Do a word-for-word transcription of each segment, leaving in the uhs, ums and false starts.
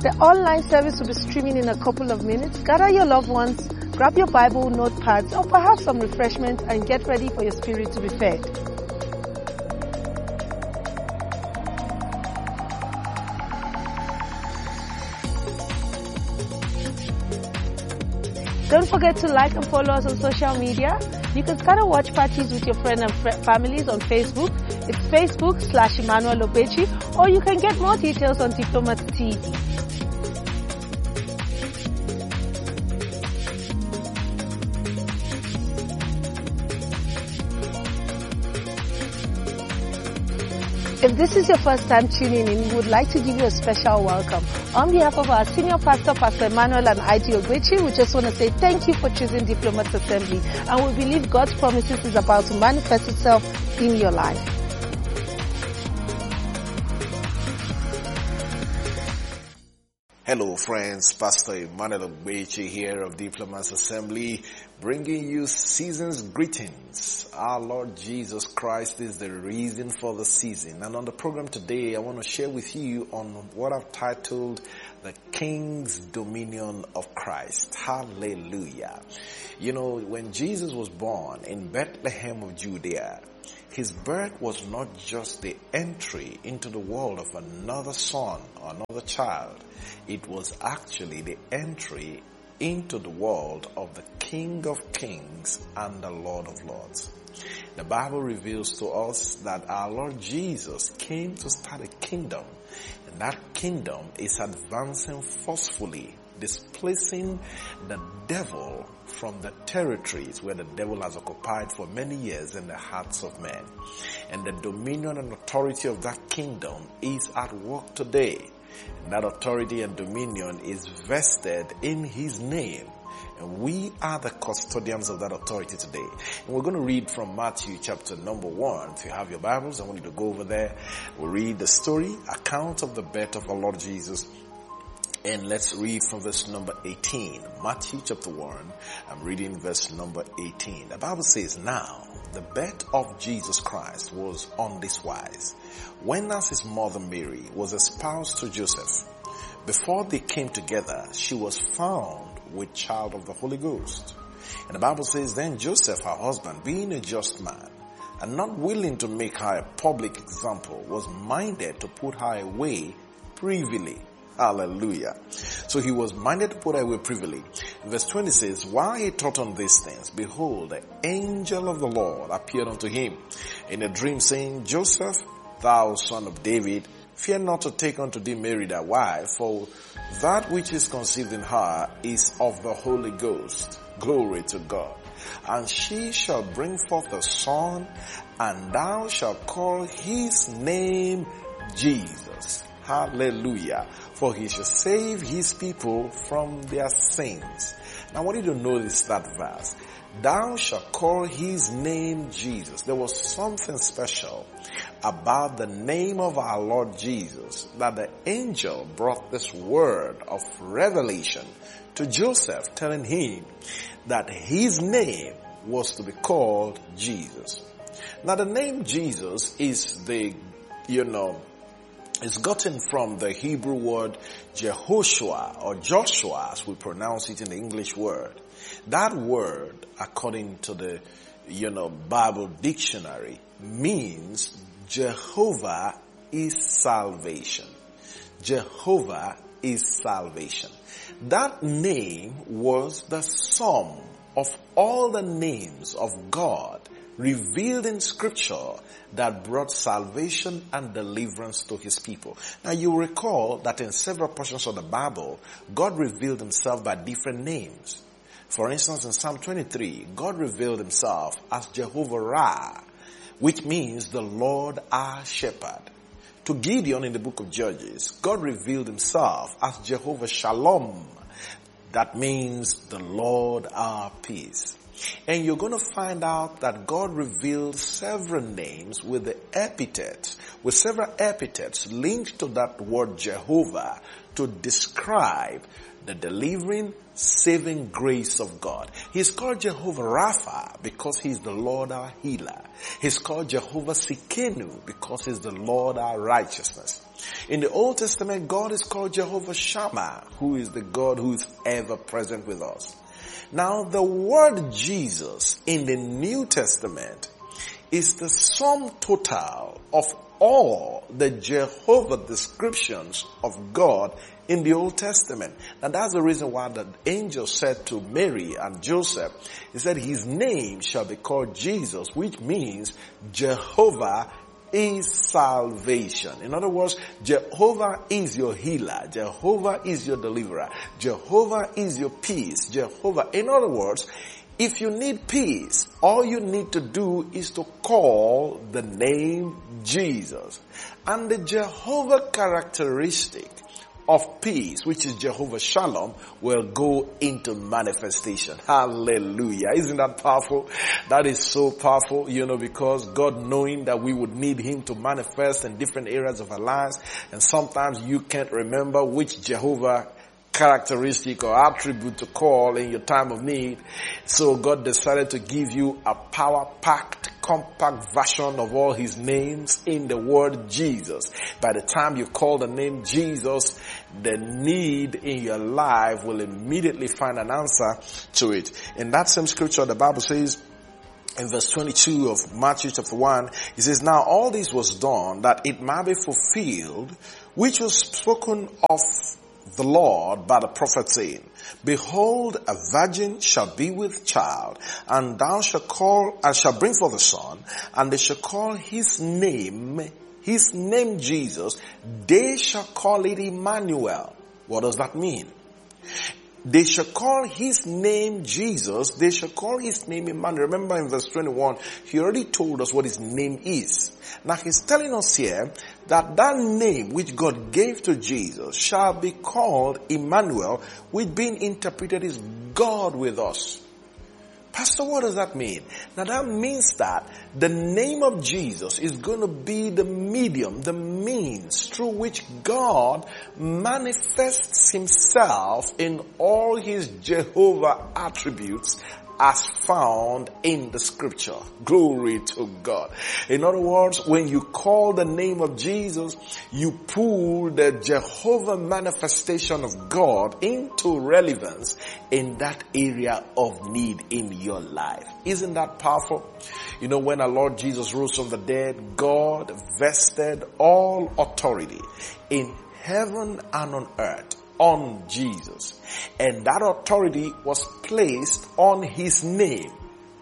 The online service will be streaming in a couple of minutes. Gather your loved ones, grab your Bible, notepads, or perhaps some refreshments and get ready for your spirit to be fed. Don't forget to like and follow us on social media. You can start a watch parties with your friends and fr- families on Facebook. It's Facebook slash Emmanuel Obechi, or you can get more details on Diplomat T V. If this is your first time tuning in, we would like to give you a special welcome. On behalf of our senior pastor, Pastor Emmanuel and I D Ogbechi, we just want to say thank you for choosing Diplomats Assembly, and we believe God's promises is about to manifest itself in your life. Hello friends, Pastor Emmanuel Ogbechi here of Diplomats Assembly, bringing you season's greetings. Our Lord Jesus Christ is the reason for the season. And on the program today, I want to share with you on what I've titled The King's Dominion of Christ. Hallelujah. You know, when Jesus was born in Bethlehem of Judea, his birth was not just the entry into the world of another son or another child. It was actually the entry into the world of the King of Kings and the Lord of Lords. The Bible reveals to us that our Lord Jesus came to start a kingdom, and that kingdom is advancing forcefully, displacing the devil from the territories where the devil has occupied for many years in the hearts of men. And the dominion and authority of that kingdom is at work today. And that authority and dominion is vested in his name. And we are the custodians of that authority today. And we're going to read from Matthew chapter number one. If you have your Bibles, I want you to go over there. We'll read the story, account of the birth of our Lord Jesus. And let's read from verse number eighteen. Matthew chapter one, I'm reading verse number eighteen. The Bible says, "Now the birth of Jesus Christ was on this wise. When as his mother Mary was espoused to Joseph, before they came together, she was found with child of the Holy Ghost. And the Bible says, then Joseph, her husband, being a just man, and not willing to make her a public example, was minded to put her away privily." Hallelujah. So he was minded to put her away privily. Verse twenty says, while he thought on these things, behold, the angel of the Lord appeared unto him in a dream, saying, Joseph, thou son of David, fear not to take unto thee Mary thy wife, for that which is conceived in her is of the Holy Ghost. Glory to God. And she shall bring forth a son, and thou shalt call his name Jesus. Hallelujah. For he shall save his people from their sins. Now I want you to notice that verse. Thou shalt call his name Jesus. There was something special about the name of our Lord Jesus, that the angel brought this word of revelation to Joseph, telling him that his name was to be called Jesus. Now the name Jesus is the, you know, it's gotten from the Hebrew word Jehoshua, or Joshua as we pronounce it in the English word. That word, according to the, you know, Bible dictionary, means Jehovah is salvation. Jehovah is salvation. That name was the sum of all the names of God revealed in scripture that brought salvation and deliverance to his people. Now you recall that in several portions of the Bible, God revealed himself by different names. For instance, in Psalm twenty-three, God revealed himself as Jehovah Ra, which means the Lord our shepherd. To Gideon in the book of Judges, God revealed himself as Jehovah Shalom. That means the Lord our peace. And you're going to find out that God revealed several names with the epithets, with several epithets linked to that word Jehovah to describe the delivering, saving grace of God. He's called Jehovah Rapha because he's the Lord our healer. He's called Jehovah Sikenu because he's the Lord our righteousness. In the Old Testament, God is called Jehovah Shammah, who is the God who is ever present with us. Now, the word Jesus in the New Testament is the sum total of all the Jehovah descriptions of God in the Old Testament. And that's the reason why the angel said to Mary and Joseph, he said, his name shall be called Jesus, which means Jehovah is salvation. In other words, Jehovah is your healer. Jehovah is your deliverer. Jehovah is your peace. Jehovah. In other words, if you need peace, all you need to do is to call the name Jesus. And the Jehovah characteristic of peace, which is Jehovah Shalom, will go into manifestation. Hallelujah. Isn't that powerful? That is so powerful, you know, because God, knowing that we would need him to manifest in different areas of our lives, and sometimes you can't remember which Jehovah characteristic or attribute to call in your time of need. So God decided to give you a power-packed, compact version of all his names in the word Jesus. By the time you call the name Jesus, the need in your life will immediately find an answer to it. In that same scripture, the Bible says, in verse twenty-two of Matthew chapter one, it says, now all this was done that it might be fulfilled, which was spoken of the Lord by the prophet, saying, behold, a virgin shall be with child, and thou shalt call, and shall bring forth a son, and they shall call his name, his name Jesus. They shall call it Emmanuel. What does that mean? They shall call his name Jesus. They shall call his name Emmanuel. Remember in verse twenty-one, he already told us what his name is. Now he's telling us here that that name which God gave to Jesus shall be called Emmanuel, which being interpreted is God with us. Pastor, what does that mean? Now that means that the name of Jesus is going to be the medium, the means through which God manifests himself in all his Jehovah attributes as found in the scripture. Glory to God. In other words, when you call the name of Jesus, you pull the Jehovah manifestation of God into relevance in that area of need in your life. Isn't that powerful? You know, when our Lord Jesus rose from the dead, God vested all authority in heaven and on earth on Jesus. And that authority was placed on his name.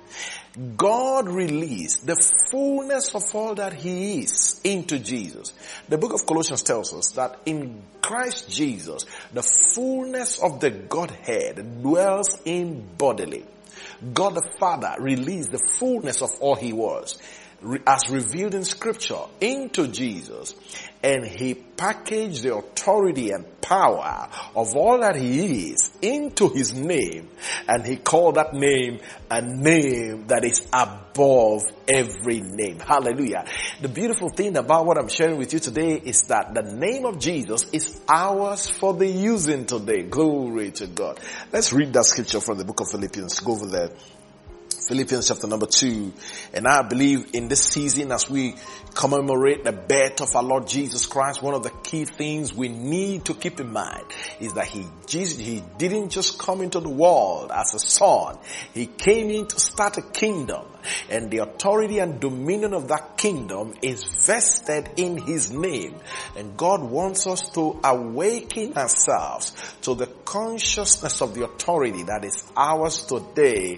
God released the fullness of all that he is into Jesus. The book of Colossians tells us that in Christ Jesus, the fullness of the Godhead dwells in bodily. God the Father released the fullness of all he was, as revealed in scripture, into Jesus, and he packaged the authority and power of all that he is into his name, and he called that name a name that is above every name. Hallelujah. The beautiful thing about what I'm sharing with you today is that the name of Jesus is ours for the using today. Glory to God. Let's read that scripture from the book of Philippians. Go over there. Philippians chapter number two. And I believe in this season, as we commemorate the birth of our Lord Jesus Christ, one of the key things we need to keep in mind is that he, Jesus, he didn't just come into the world as a son. He came in to start a kingdom. And the authority and dominion of that kingdom is vested in his name. And God wants us to awaken ourselves to the consciousness of the authority that is ours today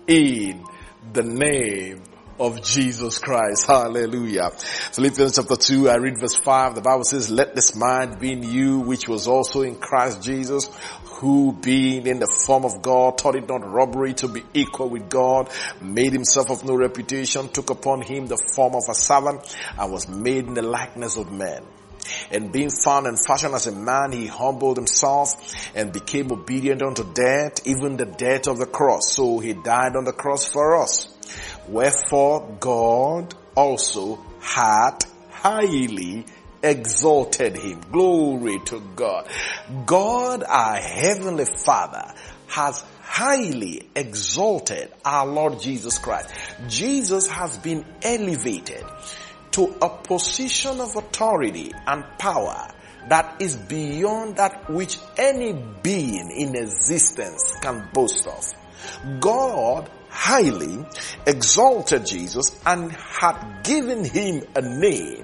in the name of Jesus Christ. Hallelujah. Philippians chapter two, I read verse five. The Bible says, let this mind be in you, which was also in Christ Jesus, who being in the form of God, thought it not robbery to be equal with God, made himself of no reputation, took upon him the form of a servant, and was made in the likeness of men. And being found in fashion as a man, he humbled himself and became obedient unto death, even the death of the cross. So he died on the cross for us. Wherefore God also had highly exalted him. Glory to God. God, our heavenly Father, has highly exalted our Lord Jesus Christ. Jesus has been elevated. to a position of authority and power that is beyond that which any being in existence can boast of. God highly exalted Jesus and had given him a name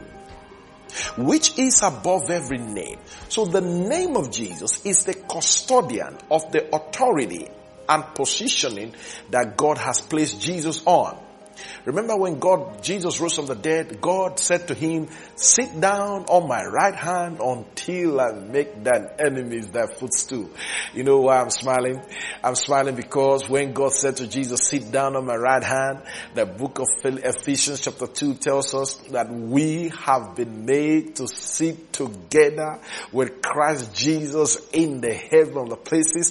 which is above every name. So the name of Jesus is the custodian of the authority and positioning that God has placed Jesus on. Remember when God, Jesus rose from the dead, God said to him, sit down on my right hand until I make thine enemies thy footstool. You know why I'm smiling? I'm smiling because when God said to Jesus, sit down on my right hand, the book of Ephesians chapter two tells us that we have been made to sit together with Christ Jesus in the heavenly places,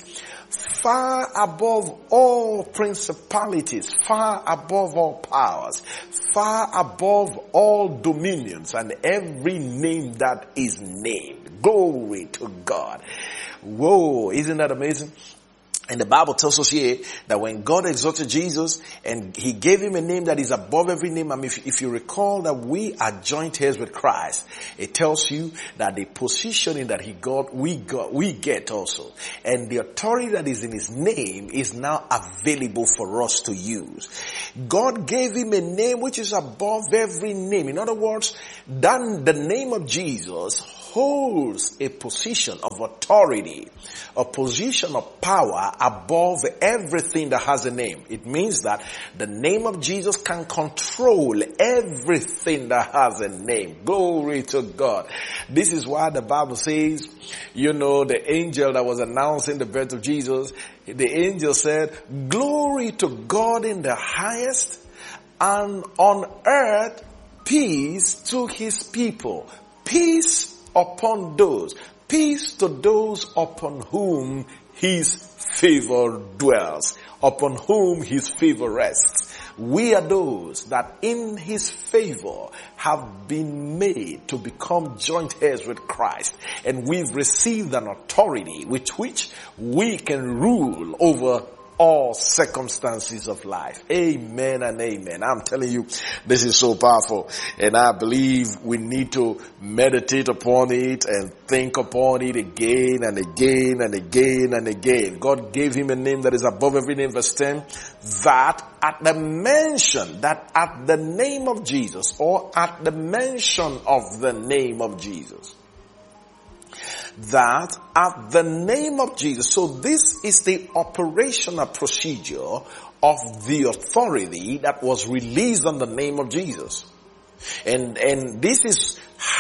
far above all principalities, far above all powers, far above all dominions and every name that is named. Glory to God. Whoa, isn't that amazing? And the Bible tells us here that when God exalted Jesus and he gave him a name that is above every name, I mean, if, if you recall that we are joint heirs with Christ, it tells you that the positioning that he got, we got, we get also. And the authority that is in his name is now available for us to use. God gave him a name which is above every name. In other words, then the name of Jesus holds a position of authority, a position of power above everything that has a name. It means that the name of Jesus can control everything that has a name. Glory to God. This is why the Bible says, you know, the angel that was announcing the birth of Jesus, the angel said, glory to God in the highest, and on earth peace to his people. Peace upon those, peace to those upon whom his favor dwells, upon whom his favor rests. We are those that in his favor have been made to become joint heirs with Christ, and we've received an authority with which we can rule over all circumstances of life. Amen and amen. I'm telling you, this is so powerful, and I believe we need to meditate upon it and think upon it again and again and again and again. God gave him a name that is above every name, verse ten, that at the mention, that at the name of Jesus, or at the mention of the name of Jesus, that at the name of Jesus. So this is the operational procedure of the authority that was released on the name of Jesus. And, and this is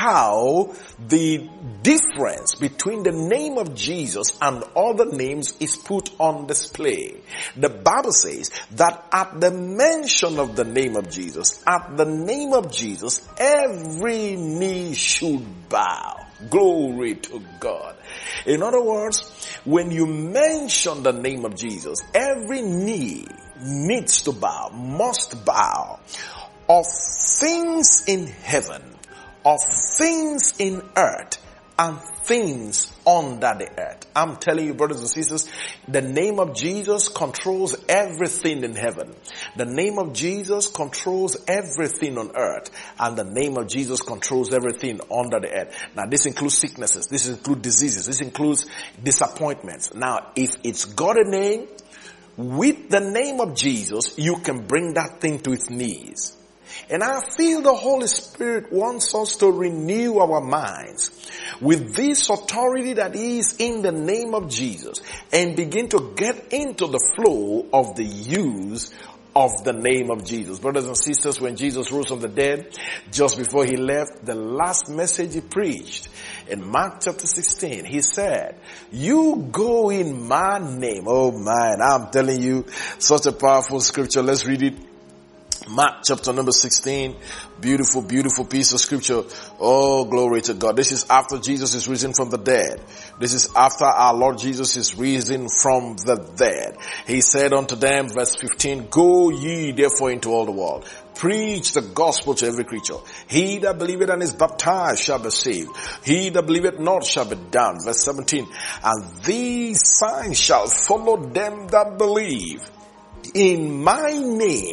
how the difference between the name of Jesus and other names is put on display. The Bible says that at the mention of the name of Jesus, at the name of Jesus, every knee should bow. Glory to God. In other words, when you mention the name of Jesus, every knee needs to bow, must bow, of things in heaven, of things in earth, and things under the earth. I'm telling you, brothers and sisters, the name of Jesus controls everything in heaven. The name of Jesus controls everything on earth. And the name of Jesus controls everything under the earth. Now, this includes sicknesses. This includes diseases. This includes disappointments. Now, if it's got a name, with the name of Jesus, you can bring that thing to its knees. And I feel the Holy Spirit wants us to renew our minds with this authority that is in the name of Jesus and begin to get into the flow of the use of the name of Jesus. Brothers and sisters, when Jesus rose from the dead, just before he left, the last message he preached in Mark chapter sixteen, he said, you go in my name. Oh man, I'm telling you, such a powerful scripture. Let's read it. Mark chapter number sixteen, beautiful, beautiful piece of scripture. Oh, glory to God. This is after Jesus is risen from the dead. This is after our Lord Jesus is risen from the dead. He said unto them, verse fifteen, go ye therefore into all the world. Preach the gospel to every creature. He that believeth and is baptized shall be saved. He that believeth not shall be damned. Verse seventeen, and these signs shall follow them that believe. In my name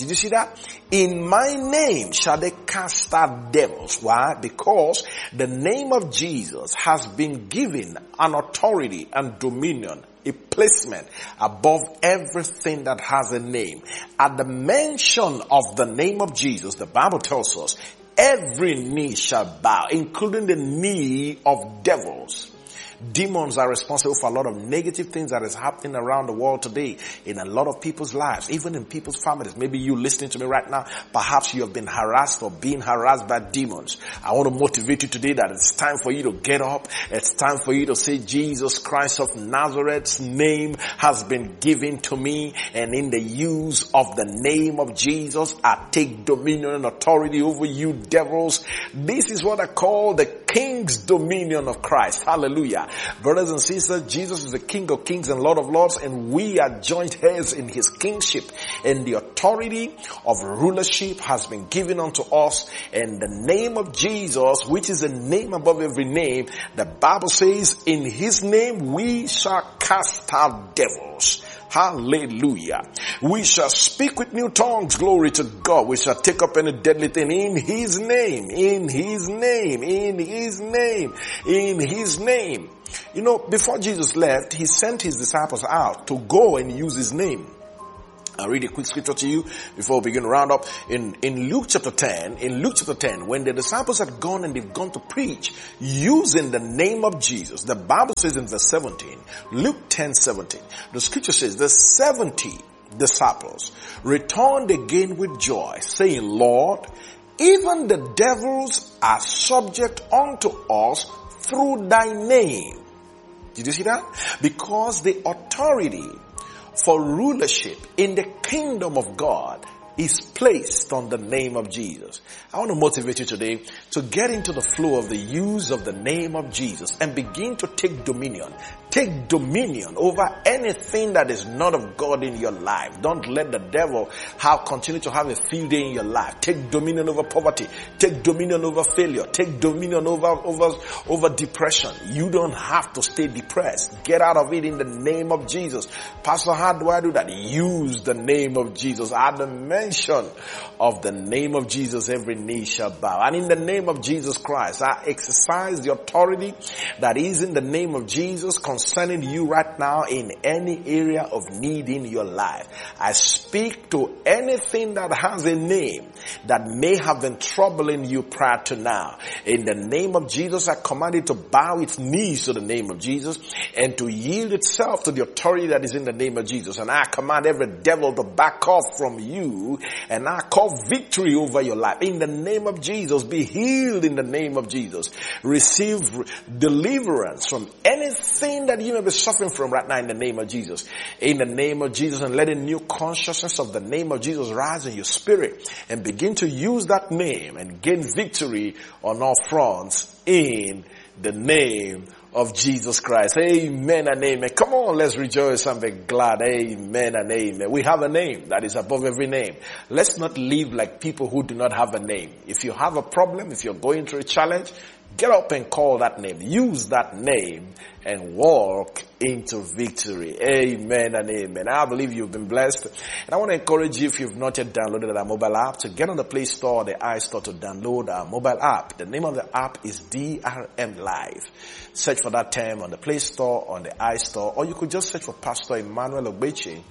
Did you see that? In my name shall they cast out devils. Why? Because the name of Jesus has been given an authority and dominion, a placement above everything that has a name. At the mention of the name of Jesus, the Bible tells us, every knee shall bow, including the knee of devils. Demons are responsible for a lot of negative things that is happening around the world today in a lot of people's lives, even in people's families. Maybe you listening to me right now, perhaps you have been harassed or being harassed by demons. I want to motivate you today that it's time for you to get up. It's time for you to say, Jesus Christ of Nazareth's name has been given to me, and in the use of the name of Jesus, I take dominion and authority over you devils. This is what I call the King's dominion of Christ. Hallelujah. Brothers and sisters, Jesus is the King of kings and Lord of lords, and we are joint heirs in his kingship. And the authority of rulership has been given unto us. And the name of Jesus, which is a name above every name, the Bible says, in his name we shall cast out devils. Hallelujah. We shall speak with new tongues. Glory to God. We shall take up any deadly thing in his name, in his name, in his name, in his name. You know, before Jesus left, he sent his disciples out to go and use his name. I'll read a quick scripture to you before we begin to round up. In, in Luke chapter ten, in Luke chapter ten, when the disciples had gone and they've gone to preach using the name of Jesus, the Bible says in verse seventeen, Luke ten seventeen, the scripture says the seventy disciples returned again with joy, saying, Lord, even the devils are subject unto us through thy name. Did you see that? Because the authority for rulership in the kingdom of God is placed on the name of Jesus. I want to motivate you today to get into the flow of the use of the name of Jesus and begin to take dominion. Take dominion over anything that is not of God in your life. Don't let the devil have continue to have a field day in your life. Take dominion over poverty. Take dominion over failure. Take dominion over, over, over depression. You don't have to stay depressed. Get out of it in the name of Jesus. Pastor, how do I do that? Use the name of Jesus. At the mention of the name of Jesus, every knee shall bow. And in the name of Jesus Christ, I exercise the authority that is in the name of Jesus concerning you right now in any area of need in your life. I speak to anything that has a name that may have been troubling you prior to now. In the name of Jesus, I command it to bow its knees to the name of Jesus and to yield itself to the authority that is in the name of Jesus. And I command every devil to back off from you, and I call victory over your life. In the name of Jesus, be healed in the name of Jesus. Receive deliverance from anything that you may be suffering from right now in the name of Jesus. In the name of Jesus, and let a new consciousness of the name of Jesus rise in your spirit and begin to use that name and gain victory on all fronts in the name of Jesus Christ. Amen and amen. Come on, let's rejoice and be glad. Amen and amen. We have a name that is above every name. Let's not live like people who do not have a name. If you have a problem, if you're going through a challenge, get up and call that name. Use that name and walk into victory. Amen and amen. I believe you've been blessed. And I want to encourage you, if you've not yet downloaded our mobile app, to get on the Play Store or the iStore to download our mobile app. The name of the app is D R M Live. Search for that term on the Play Store, on the iStore, or you could just search for Pastor Emmanuel Ogbeche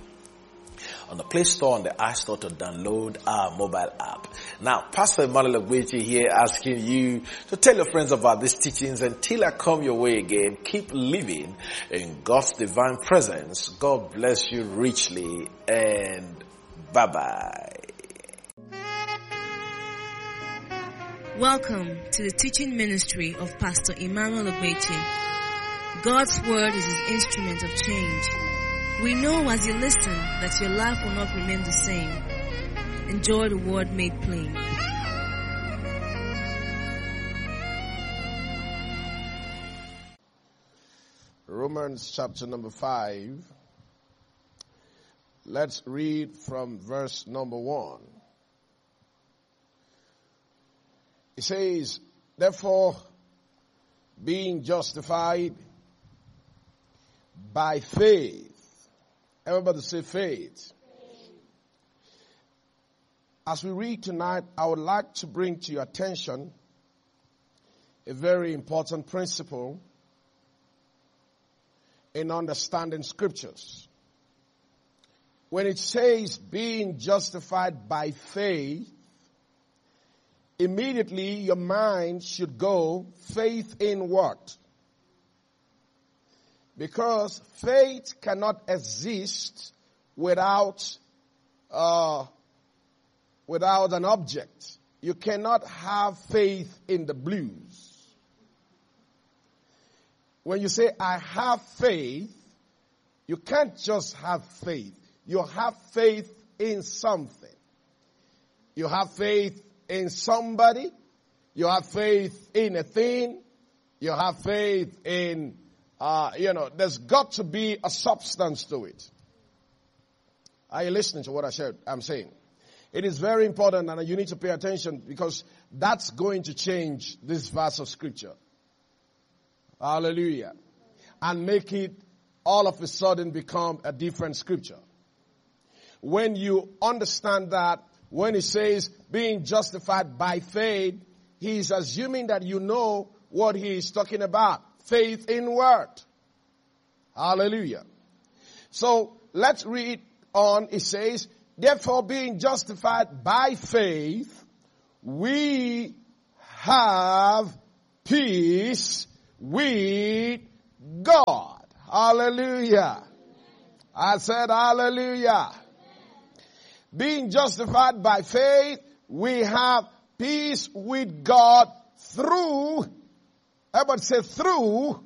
on the Play Store and the iStore to download our mobile app. Now, Pastor Emmanuel Ogbeche here asking you to tell your friends about these teachings. Until I come your way again, keep living in God's divine presence. God bless you richly, and bye-bye. Welcome to the teaching ministry of Pastor Emmanuel Ogbeche. God's word is his instrument of change. We know as you listen that your life will not remain the same. Enjoy the word made plain. Romans chapter number five. Let's read from verse number one. It says, therefore, being justified by faith. Everybody say faith. faith. as we read tonight, I would like to bring to your attention a very important principle in understanding scriptures. When it says being justified by faith, immediately your mind should go, faith in what? Because faith cannot exist without uh, without an object. You cannot have faith in the blues. When you say, I have faith, you can't just have faith. You have faith in something. You have faith in somebody. You have faith in a thing. You have faith in, uh, you know, there's got to be a substance to it. Are you listening to what I said? I'm saying? It is very important and you need to pay attention because that's going to change this verse of scripture. Hallelujah. And make it all of a sudden become a different scripture. When you understand that, when he says being justified by faith, he's assuming that you know what he is talking about. Faith in word. Hallelujah. So let's read on. It says, therefore being justified by faith, we have peace with God. Hallelujah. I said hallelujah. Being justified by faith, we have peace with God through, everybody say through,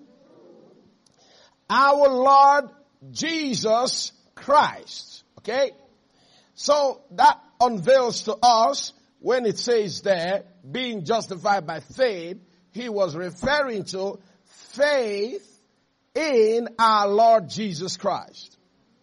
our Lord Jesus Christ. Okay? So that unveils to us when it says there, being justified by faith, he was referring to faith in our Lord Jesus Christ.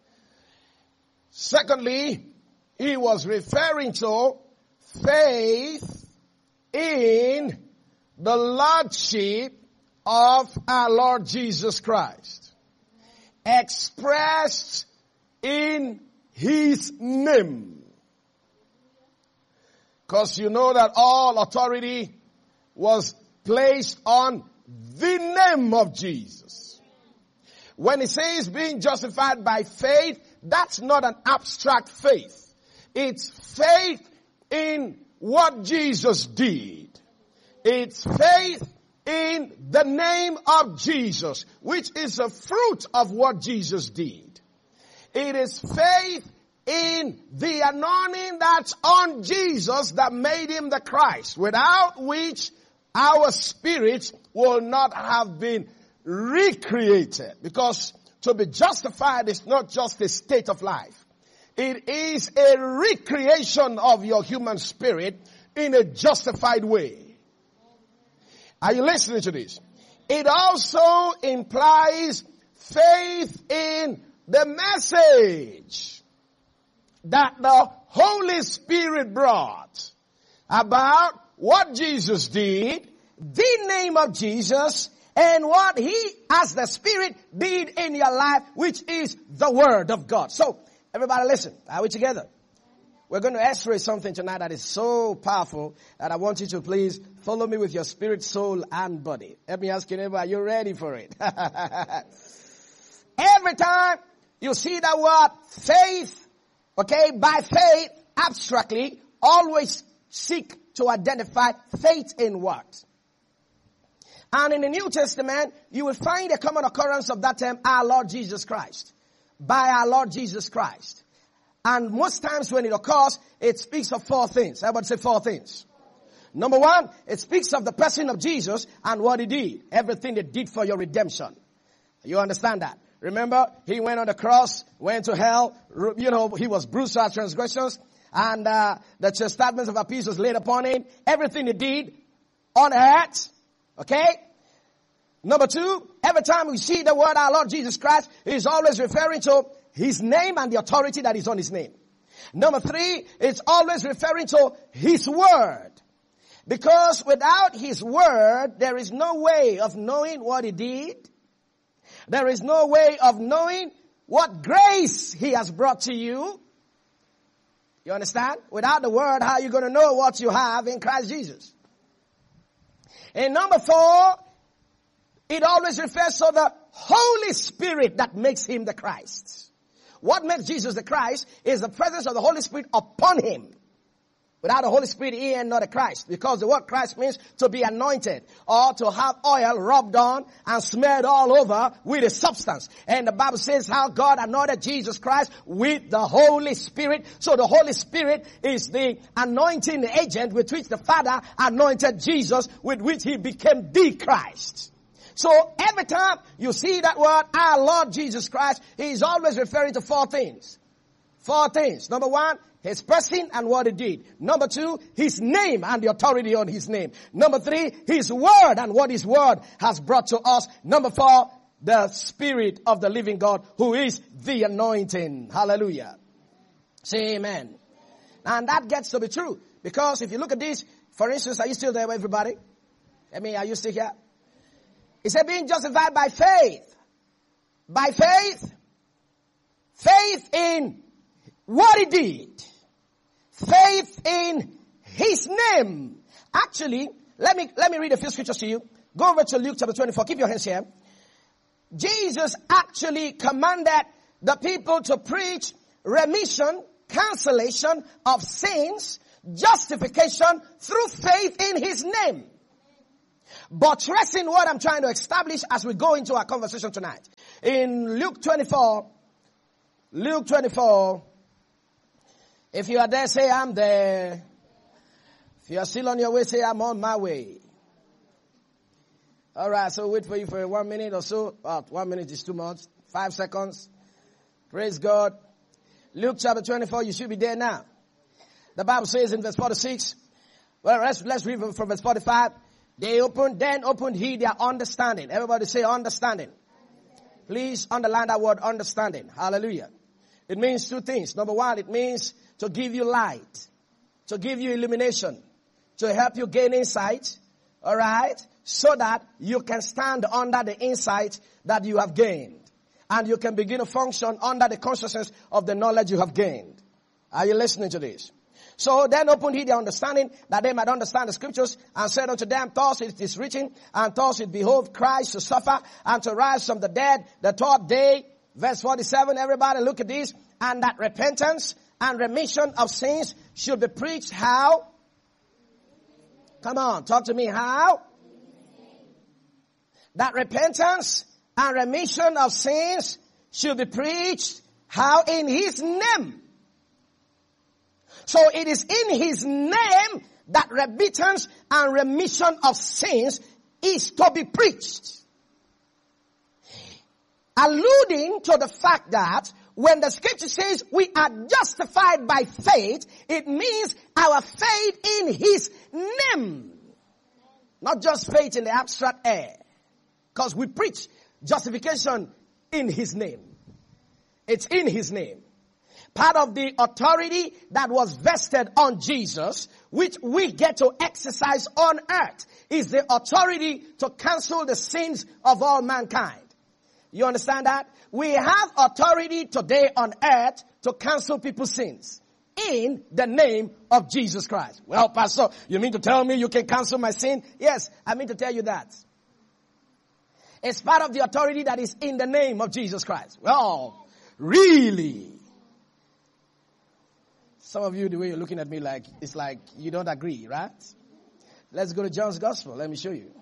Secondly, he was referring to faith in the Lordship of our Lord Jesus Christ, expressed in his name. Because you know that all authority was placed on the name of Jesus. When it says being justified by faith, that's not an abstract faith. It's faith in what Jesus did. It's faith in the name of Jesus, which is a fruit of what Jesus did. It is faith in the anointing that's on Jesus that made him the Christ, without which our spirits will not have been recreated. Because to be justified is not just a state of life. It is a recreation of your human spirit in a justified way. Are you listening to this? It also implies faith in the message that the Holy Spirit brought about what Jesus did, the name of Jesus, and what he, as the Spirit, did in your life, which is the Word of God. So, everybody listen. Are we together? We're going to x-ray something tonight that is so powerful that I want you to please follow me with your spirit, soul, and body. Let me ask you, neighbor, are you ready for it? Every time you see that word faith, okay, by faith, abstractly, always seek to identify faith in what? And in the New Testament, you will find a common occurrence of that term, our Lord Jesus Christ. By our Lord Jesus Christ. And most times when it occurs, it speaks of four things. Everybody say four things. Number one, it speaks of the person of Jesus and what he did. Everything he did for your redemption. You understand that? Remember, he went on the cross, went to hell. You know, he was bruised for our transgressions. And uh, the chastisement of our peace was laid upon him. Everything he did on earth. Okay? Number two, every time we see the word our Lord Jesus Christ, he's always referring to his name and the authority that is on his name. Number three, it's always referring to his word. Because without his word, there is no way of knowing what he did. There is no way of knowing what grace he has brought to you. You understand? Without the word, how are you going to know what you have in Christ Jesus? And number four, it always refers to the Holy Spirit that makes him the Christ. What makes Jesus the Christ is the presence of the Holy Spirit upon him. Without the Holy Spirit, he ain't not a Christ. Because the word Christ means to be anointed or to have oil rubbed on and smeared all over with a substance. And the Bible says how God anointed Jesus Christ with the Holy Spirit. So the Holy Spirit is the anointing agent with which the Father anointed Jesus, with which he became the Christ. So every time you see that word, our Lord Jesus Christ, he is always referring to four things. Four things. Number one, his person and what he did. Number two, his name and the authority on his name. Number three, his word and what his word has brought to us. Number four, the Spirit of the living God, who is the anointing. Hallelujah. Say amen. And that gets to be true. Because if you look at this, for instance, are you still there, everybody? I mean, are you still here? He said being justified by faith. By faith. Faith in what he did. Faith in his name. Actually, let me, let me read a few scriptures to you. Go over to Luke chapter twenty-four. Keep your hands here. Jesus actually commanded the people to preach remission, cancellation of sins, justification through faith in his name. Buttressing what I'm trying to establish as we go into our conversation tonight. In Luke twenty-four, Luke twenty-four, if you are there, say I'm there. If you are still on your way, say I'm on my way. Alright, so wait for you for one minute or so. Well, one minute is too much. Five seconds. Praise God. Luke chapter twenty-four, you should be there now. The Bible says in verse forty-six, well, let's, let's read from verse forty-five. They opened, then opened he their understanding. Everybody say understanding. Please underline that word understanding. Hallelujah. It means two things. Number one, it means to give you light, to give you illumination, to help you gain insight, all right, so that you can stand under the insight that you have gained. And you can begin to function under the consciousness of the knowledge you have gained. Are you listening to this? So then opened he their understanding, that they might understand the scriptures, and said unto them, thus it is written, and thus it behoved Christ to suffer and to rise from the dead the third day. Verse forty-seven, everybody look at this. And that repentance and remission of sins should be preached how? Come on, talk to me, how? That repentance and remission of sins should be preached how? In his name. So it is in his name that repentance and remission of sins is to be preached. Alluding to the fact that when the scripture says we are justified by faith, it means our faith in his name. Not just faith in the abstract air. Because we preach justification in his name. It's in his name. Part of the authority that was vested on Jesus, which we get to exercise on earth, is the authority to cancel the sins of all mankind. You understand that? We have authority today on earth to cancel people's sins in the name of Jesus Christ. Well, Pastor, you mean to tell me you can cancel my sin? Yes, I mean to tell you that. It's part of the authority that is in the name of Jesus Christ. Well, really? Some of you, the way you're looking at me, like it's like you don't agree, right? Let's go to John's Gospel. Let me show you.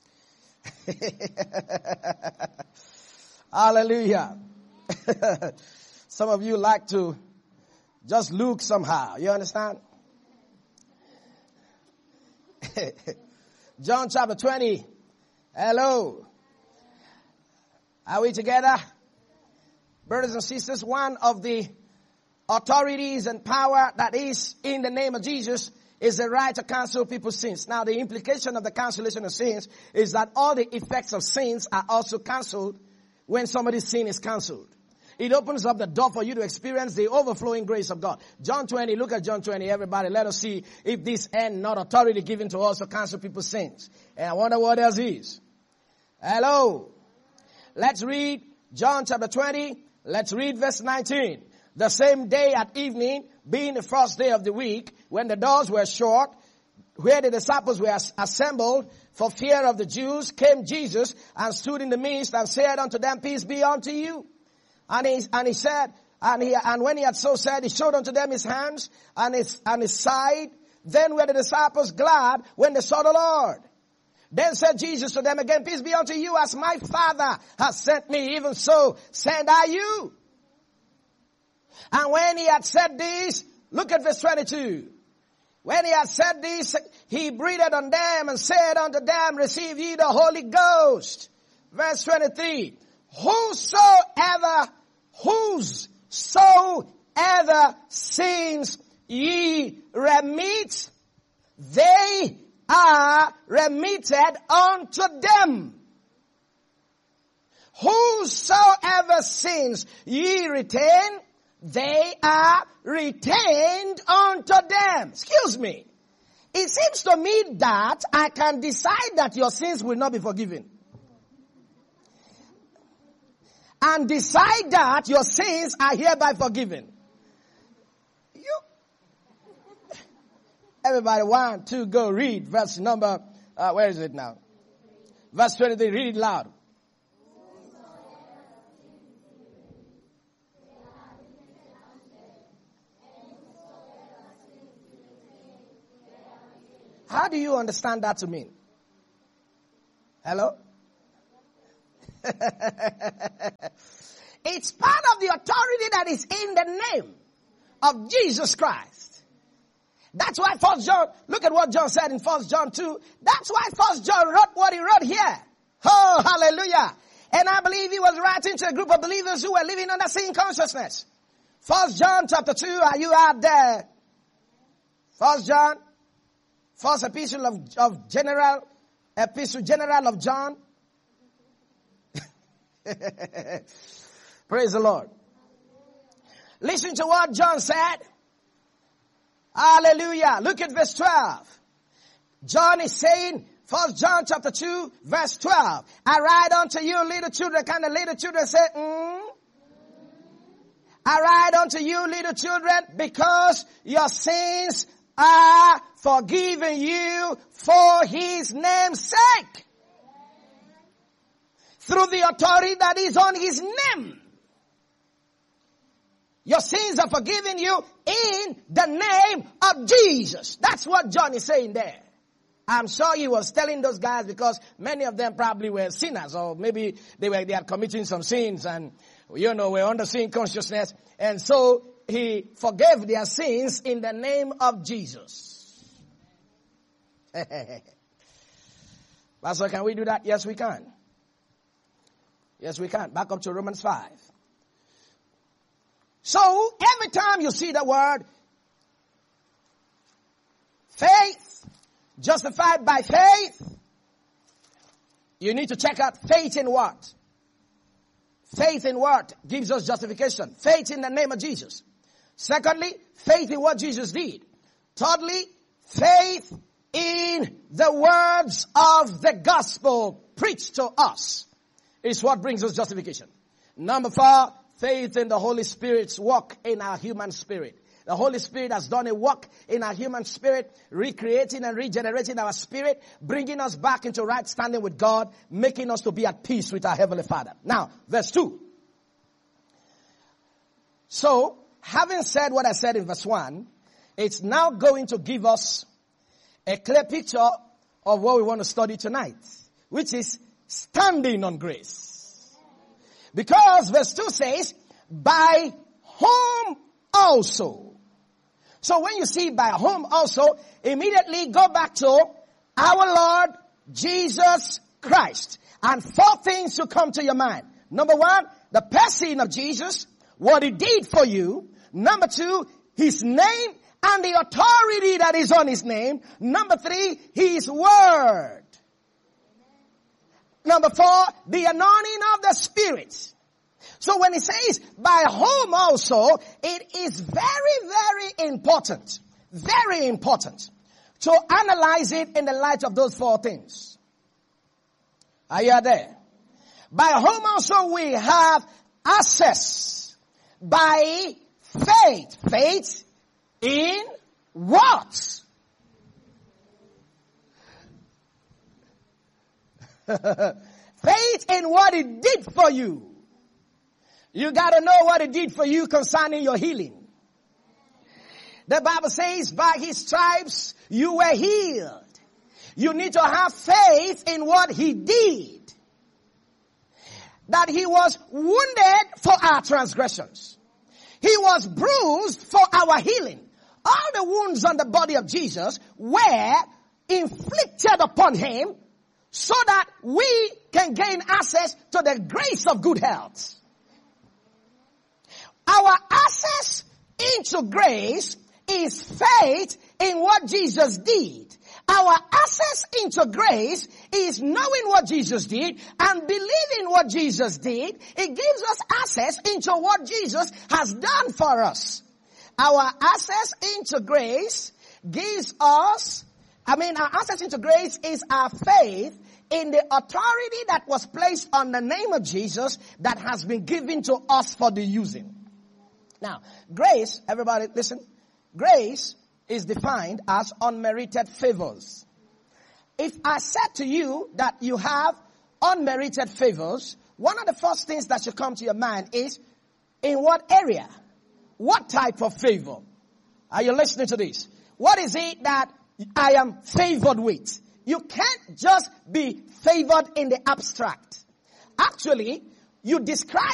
Hallelujah. Some of you like to just look somehow. You understand? John chapter twenty. Hello. Are we together? Brothers and sisters, one of the authorities and power that is in the name of Jesus is the right to cancel people's sins. Now, the implication of the cancellation of sins is that all the effects of sins are also cancelled when somebody's sin is cancelled. It opens up the door for you to experience the overflowing grace of God. John twenty, look at John twenty, everybody. Let us see if this end not authority given to us to cancel people's sins. And I wonder what else is. Hello. Let's read John chapter twenty. Let's read verse nineteen. The same day at evening, being the first day of the week, when the doors were shut, where the disciples were assembled for fear of the Jews, came Jesus and stood in the midst and said unto them, peace be unto you. And he, and he said, and he, and when he had so said, he showed unto them his hands and his, and his side. Then were the disciples glad when they saw the Lord. Then said Jesus to them again, peace be unto you, as my Father has sent me, even so send I you. And when he had said this, look at verse twenty-two. When he had said this, he breathed on them and said unto them, receive ye the Holy Ghost. Verse twenty-three. Whosoever, whosoever sins ye remit, they are remitted unto them. Whosoever sins ye retain, they are retained unto them. Excuse me. It seems to me that I can decide that your sins will not be forgiven. And decide that your sins are hereby forgiven. You, everybody, one, two, go read verse number, uh, where is it now? Verse twenty-three, read it loud. How do you understand that to mean? Hello? It's part of the authority that is in the name of Jesus Christ. That's why First John, look at what John said in First John two. That's why First John wrote what he wrote here. Oh, hallelujah. And I believe he was writing to a group of believers who were living under sin consciousness. First John chapter two, are you out there? First John, first epistle of, of general, epistle general of John. Praise the Lord. Listen to what John said. Hallelujah. Look at verse twelve. John is saying, First John chapter two, verse twelve. I write unto you little children. Can the little children say, mm? I write unto you little children because your sins are forgiven you for his name's sake. Through the authority that is on his name. Your sins are forgiven you in the name of Jesus. That's what John is saying there. I'm sure he was telling those guys because many of them probably were sinners, or maybe they were they are committing some sins and, you know, were under sin consciousness. And so he forgave their sins in the name of Jesus. Pastor, can we do that? Yes, we can. Yes, we can. Back up to Romans five. So, every time you see the word faith, justified by faith, you need to check out faith in what? Faith in what gives us justification? Faith in the name of Jesus. Secondly, faith in what Jesus did. Thirdly, faith in the words of the gospel preached to us is what brings us justification. Number four, faith in the Holy Spirit's work in our human spirit. The Holy Spirit has done a work in our human spirit, recreating and regenerating our spirit, bringing us back into right standing with God, making us to be at peace with our Heavenly Father. Now, verse two. So, having said what I said in verse one, it's now going to give us a clear picture of what we want to study tonight, which is standing on grace. Because verse two says, by whom also. So when you see by whom also, immediately go back to our Lord Jesus Christ. And four things to come to your mind. Number one, the person of Jesus, what he did for you. Number two, his name and the authority that is on his name. Number three, his word. Number four, the anointing of the Spirit. So when it says by whom also, it is very, very important, very important to analyze it in the light of those four things. Are you there? By whom also we have access by Faith. Faith in what? Faith in what it did for you. You got to know what it did for you concerning your healing. The Bible says, by his stripes you were healed. You need to have faith in what he did. That he was wounded for our transgressions. He was bruised for our healing. All the wounds on the body of Jesus were inflicted upon him so that we can gain access to the grace of good health. Our access into grace is faith in what Jesus did. Our access into grace is knowing what Jesus did and believing what Jesus did. It gives us access into what Jesus has done for us. Our access into grace gives us, I mean, our access into grace is our faith in the authority that was placed on the name of Jesus that has been given to us for the using. Now, grace, everybody listen, grace is defined as unmerited favors. If I said to you that you have unmerited favors, one of the first things that should come to your mind is, in what area? What type of favor? Are you listening to this? What is it that I am favored with? You can't just be favored in the abstract. Actually, you describe